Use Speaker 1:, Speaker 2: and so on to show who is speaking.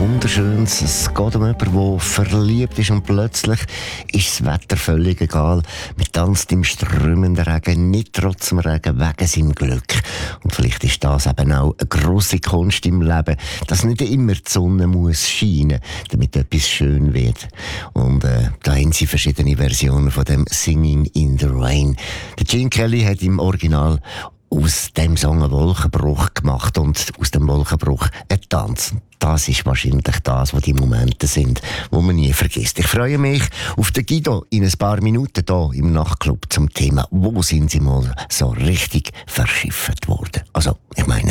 Speaker 1: Wunderschönes. Es geht um jemanden, der verliebt ist und plötzlich ist das Wetter völlig egal. Man tanzt im strömenden Regen, nicht trotz dem Regen, wegen seinem Glück. Und vielleicht ist das eben auch eine grosse Kunst im Leben, dass nicht immer die Sonne muss scheinen, damit etwas schön wird. Und da haben sie verschiedene Versionen von dem Singing in the Rain. Der Gene Kelly hat im Original aus dem Song einen Wolkenbruch gemacht und aus dem Wolkenbruch einen Tanz. Das ist wahrscheinlich das, was die Momente sind, die man nie vergisst. Ich freue mich auf den Guido in ein paar Minuten hier im Nachtclub zum Thema, wo sind sie mal so richtig verschifft worden. Also, ich meine,